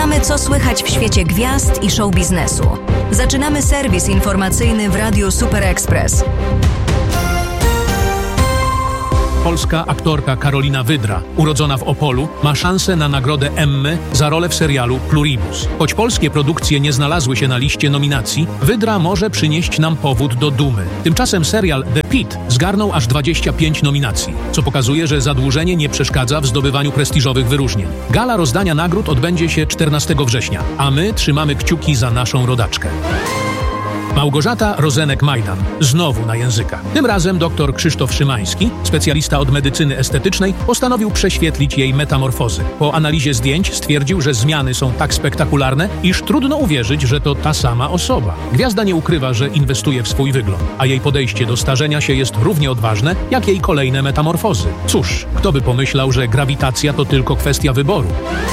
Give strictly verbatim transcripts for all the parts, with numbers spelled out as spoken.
Sprawdzamy, co słychać w świecie gwiazd i show biznesu. Zaczynamy serwis informacyjny w Radiu Super Express. Polska aktorka Karolina Wydra, urodzona w Opolu, ma szansę na nagrodę Emmy za rolę w serialu Pluribus. Choć polskie produkcje nie znalazły się na liście nominacji, Wydra może przynieść nam powód do dumy. Tymczasem serial The Pitt zgarnął aż dwadzieścia pięć nominacji, co pokazuje, że zadłużenie nie przeszkadza w zdobywaniu prestiżowych wyróżnień. Gala rozdania nagród odbędzie się czternastego września, a my trzymamy kciuki za naszą rodaczkę. Małgorzata Rozenek-Majdan, znowu na językach. Tym razem dr Krzysztof Szymański, specjalista od medycyny estetycznej, postanowił prześwietlić jej metamorfozy. Po analizie zdjęć stwierdził, że zmiany są tak spektakularne, iż trudno uwierzyć, że to ta sama osoba. Gwiazda nie ukrywa, że inwestuje w swój wygląd, a jej podejście do starzenia się jest równie odważne, jak jej kolejne metamorfozy. Cóż, kto by pomyślał, że grawitacja to tylko kwestia wyboru?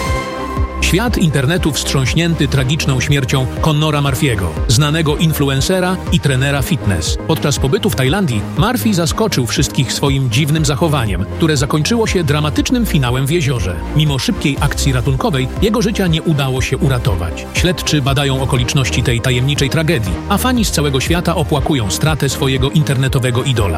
Świat internetu wstrząśnięty tragiczną śmiercią Connora Murphy'ego, znanego influencera i trenera fitness. Podczas pobytu w Tajlandii Murphy zaskoczył wszystkich swoim dziwnym zachowaniem, które zakończyło się dramatycznym finałem w jeziorze. Mimo szybkiej akcji ratunkowej jego życia nie udało się uratować. Śledczy badają okoliczności tej tajemniczej tragedii, a fani z całego świata opłakują stratę swojego internetowego idola.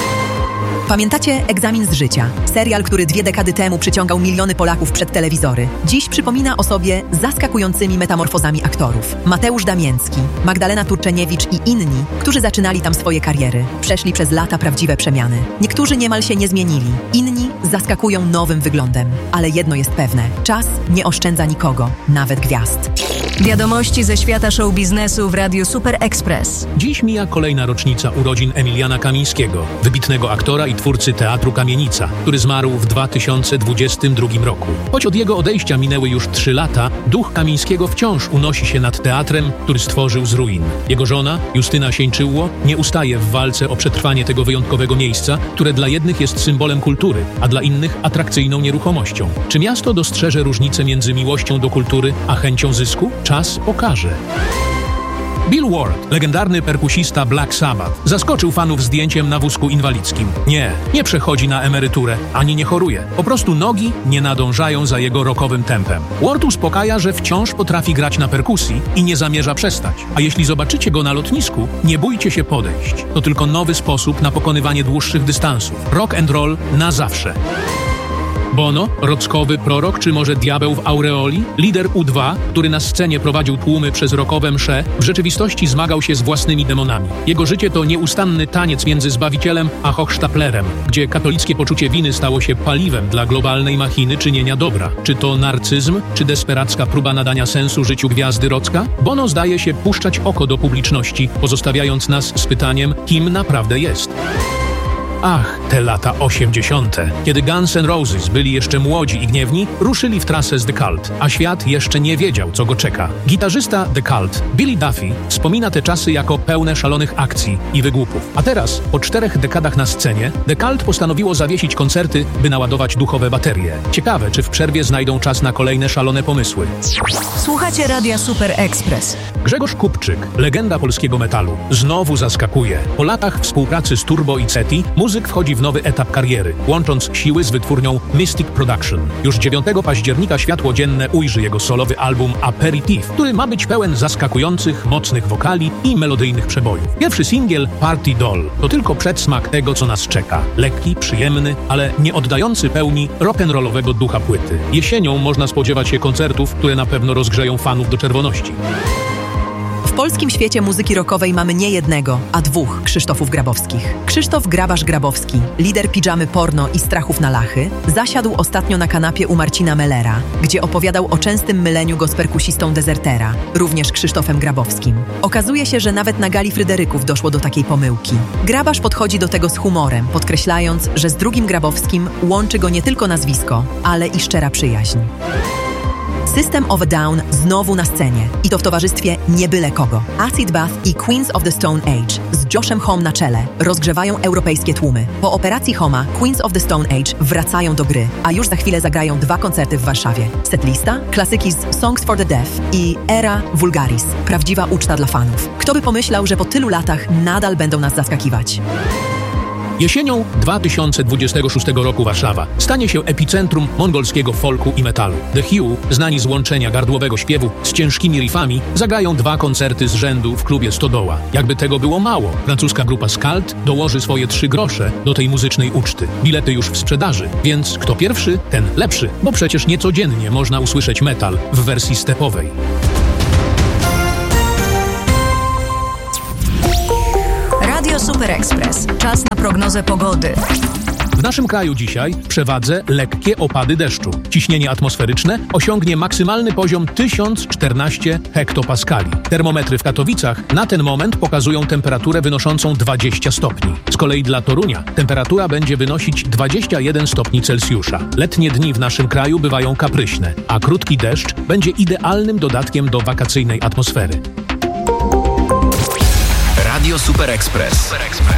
Pamiętacie Egzamin z życia? Serial, który dwie dekady temu przyciągał miliony Polaków przed telewizory. Dziś przypomina o sobie zaskakującymi metamorfozami aktorów. Mateusz Damięcki, Magdalena Turczeniewicz i inni, którzy zaczynali tam swoje kariery, przeszli przez lata prawdziwe przemiany. Niektórzy niemal się nie zmienili, inni zaskakują nowym wyglądem. Ale jedno jest pewne, czas nie oszczędza nikogo, nawet gwiazd. Wiadomości ze świata show biznesu w Radiu Super Express. Dziś mija kolejna rocznica urodzin Emiliana Kamińskiego, wybitnego aktora i twórcy Teatru Kamienica, który zmarł w dwa tysiące dwudziestym drugim roku. Choć od jego odejścia minęły już trzy lata, duch Kamińskiego wciąż unosi się nad teatrem, który stworzył z ruin. Jego żona, Justyna Sieńczyło, nie ustaje w walce o przetrwanie tego wyjątkowego miejsca, które dla jednych jest symbolem kultury, a dla innych atrakcyjną nieruchomością. Czy miasto dostrzeże różnicę między miłością do kultury a chęcią zysku? Czas pokaże. Bill Ward, legendarny perkusista Black Sabbath, zaskoczył fanów zdjęciem na wózku inwalidzkim. Nie, nie przechodzi na emeryturę, ani nie choruje. Po prostu nogi nie nadążają za jego rockowym tempem. Ward uspokaja, że wciąż potrafi grać na perkusji i nie zamierza przestać. A jeśli zobaczycie go na lotnisku, nie bójcie się podejść. To tylko nowy sposób na pokonywanie dłuższych dystansów. Rock and roll na zawsze. Bono, rockowy prorok, czy może diabeł w aureoli? Lider U dwa, który na scenie prowadził tłumy przez rockowe msze, w rzeczywistości zmagał się z własnymi demonami. Jego życie to nieustanny taniec między Zbawicielem a Hochsztaplerem, gdzie katolickie poczucie winy stało się paliwem dla globalnej machiny czynienia dobra. Czy to narcyzm, czy desperacka próba nadania sensu życiu gwiazdy rocka? Bono zdaje się puszczać oko do publiczności, pozostawiając nas z pytaniem, kim naprawdę jest. Ach, te lata osiemdziesiąte. Kiedy Guns N' Roses byli jeszcze młodzi i gniewni, ruszyli w trasę z The Cult, a świat jeszcze nie wiedział, co go czeka. Gitarzysta The Cult, Billy Duffy, wspomina te czasy jako pełne szalonych akcji i wygłupów. A teraz, po czterech dekadach na scenie, The Cult postanowiło zawiesić koncerty, by naładować duchowe baterie. Ciekawe, czy w przerwie znajdą czas na kolejne szalone pomysły. Słuchacie Radia Super Express. Grzegorz Kupczyk, legenda polskiego metalu, znowu zaskakuje. Po latach współpracy z Turbo i Ceti, muzyk wchodzi w nowy etap kariery, łącząc siły z wytwórnią Mystic Production. Już dziewiątego października światło dzienne ujrzy jego solowy album Aperitif, który ma być pełen zaskakujących, mocnych wokali i melodyjnych przebojów. Pierwszy singiel, Party Doll, to tylko przedsmak tego, co nas czeka. Lekki, przyjemny, ale nie oddający pełni rock'n'rollowego ducha płyty. Jesienią można spodziewać się koncertów, które na pewno rozgrzeją fanów do czerwoności. W polskim świecie muzyki rockowej mamy nie jednego, a dwóch Krzysztofów Grabowskich. Krzysztof Grabasz-Grabowski, lider Pidżamy Porno i Strachów na Lachy, zasiadł ostatnio na kanapie u Marcina Mellera, gdzie opowiadał o częstym myleniu go z perkusistą Dezertera, również Krzysztofem Grabowskim. Okazuje się, że nawet na gali Fryderyków doszło do takiej pomyłki. Grabasz podchodzi do tego z humorem, podkreślając, że z drugim Grabowskim łączy go nie tylko nazwisko, ale i szczera przyjaźń. System of a Down znowu na scenie i to w towarzystwie nie byle kogo. Acid Bath i Queens of the Stone Age z Joshem Homme na czele rozgrzewają europejskie tłumy. Po operacji Homma Queens of the Stone Age wracają do gry, a już za chwilę zagrają dwa koncerty w Warszawie. Setlista, klasyki z Songs for the Deaf i Era Vulgaris. Prawdziwa uczta dla fanów. Kto by pomyślał, że po tylu latach nadal będą nas zaskakiwać. Jesienią dwa tysiące dwudziestego szóstego roku Warszawa stanie się epicentrum mongolskiego folku i metalu. The Hue, znani z łączenia gardłowego śpiewu z ciężkimi riffami, zagrają dwa koncerty z rzędu w klubie Stodoła. Jakby tego było mało, francuska grupa Skald dołoży swoje trzy grosze do tej muzycznej uczty. Bilety już w sprzedaży, więc kto pierwszy, ten lepszy, bo przecież niecodziennie można usłyszeć metal w wersji stepowej. Radio Super Express. Czas na prognozę pogody. W naszym kraju dzisiaj w przewadze lekkie opady deszczu. Ciśnienie atmosferyczne osiągnie maksymalny poziom tysiąc czternaście hektopaskali. Termometry w Katowicach na ten moment pokazują temperaturę wynoszącą dwadzieścia stopni. Z kolei dla Torunia temperatura będzie wynosić dwadzieścia jeden stopni Celsjusza. Letnie dni w naszym kraju bywają kapryśne, a krótki deszcz będzie idealnym dodatkiem do wakacyjnej atmosfery. Radio Super Express.